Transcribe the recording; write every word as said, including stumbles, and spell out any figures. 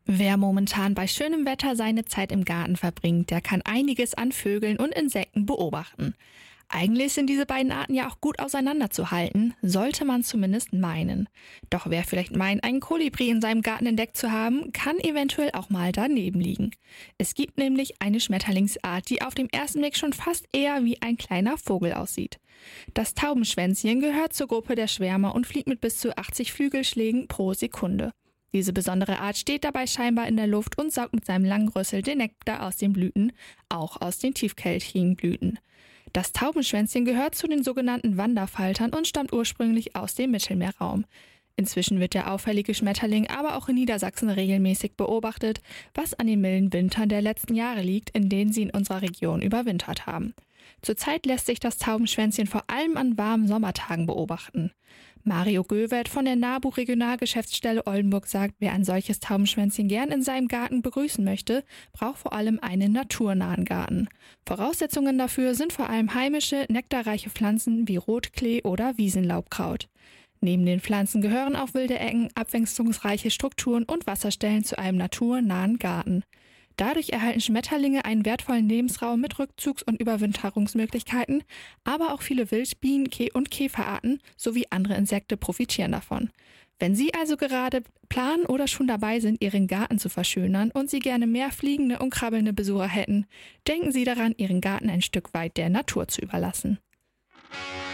Wer momentan bei schönem Wetter seine Zeit im Garten verbringt, der kann einiges an Vögeln und Insekten beobachten. Eigentlich sind diese beiden Arten ja auch gut auseinanderzuhalten, sollte man zumindest meinen. Doch wer vielleicht meint, einen Kolibri in seinem Garten entdeckt zu haben, kann eventuell auch mal daneben liegen. Es gibt nämlich eine Schmetterlingsart, die auf dem ersten Blick schon fast eher wie ein kleiner Vogel aussieht. Das Taubenschwänzchen gehört zur Gruppe der Schwärmer und fliegt mit bis zu achtzig Flügelschlägen pro Sekunde. Diese besondere Art steht dabei scheinbar in der Luft und saugt mit seinem langen Rüssel den Nektar aus den Blüten, auch aus den tiefkelchigen Blüten. Das Taubenschwänzchen gehört zu den sogenannten Wanderfaltern und stammt ursprünglich aus dem Mittelmeerraum. Inzwischen wird der auffällige Schmetterling aber auch in Niedersachsen regelmäßig beobachtet, was an den milden Wintern der letzten Jahre liegt, in denen sie in unserer Region überwintert haben. Zurzeit lässt sich das Taubenschwänzchen vor allem an warmen Sommertagen beobachten. Mario Göwert von der NABU Regionalgeschäftsstelle Oldenburg sagt, wer ein solches Taubenschwänzchen gern in seinem Garten begrüßen möchte, braucht vor allem einen naturnahen Garten. Voraussetzungen dafür sind vor allem heimische, nektarreiche Pflanzen wie Rotklee oder Wiesenlaubkraut. Neben den Pflanzen gehören auch wilde Ecken, abwechslungsreiche Strukturen und Wasserstellen zu einem naturnahen Garten. Dadurch erhalten Schmetterlinge einen wertvollen Lebensraum mit Rückzugs- und Überwinterungsmöglichkeiten, aber auch viele Wildbienen Kä- und Käferarten sowie andere Insekten profitieren davon. Wenn Sie also gerade planen oder schon dabei sind, Ihren Garten zu verschönern und Sie gerne mehr fliegende und krabbelnde Besucher hätten, denken Sie daran, Ihren Garten ein Stück weit der Natur zu überlassen.